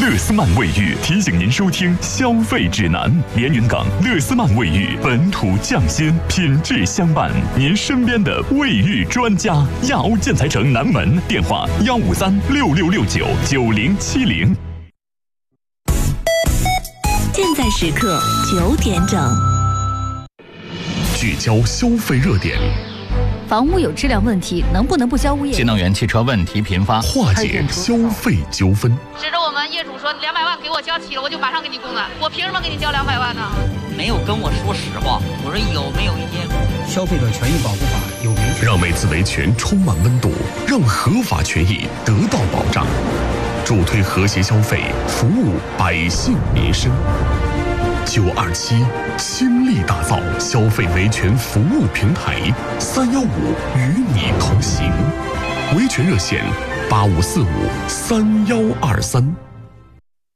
乐思曼卫浴提醒您收听消费指南。连云港乐思曼卫浴，本土匠心，品质相伴，您身边的卫浴专家。亚欧建材城南门，电话15366699070。 现在时刻9点整， 聚焦消费热点。 房屋有质量问题，能不能不交物业？ 新能源汽车问题频发， 化解消费纠纷。 指着我们业主说200万给我交齐了，我就马上给你供暖，我凭什么给你交200万呢？ 没有跟我说实话，我说有没有一些消费者权益保护法有明确， 让每次维权充满温度，让合法权益得到保障，助推和谐消费，服务百姓民生。927倾力打造消费维权服务平台，315与你同行。维权热线85453123。